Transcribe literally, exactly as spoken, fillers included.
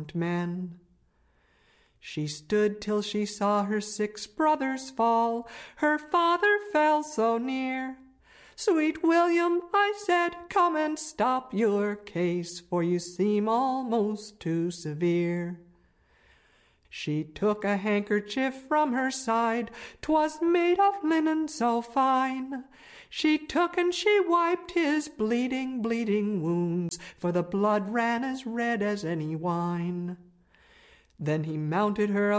valiant men. She stood till she saw her six brothers fall, her father fell so near. Sweet William, I said, come and stop your case, for you seem almost too severe. She took a handkerchief from her side, 'twas made of linen so fine. She took and she wiped his bleeding, bleeding wounds, for the blood ran as red as any wine. Then he mounted her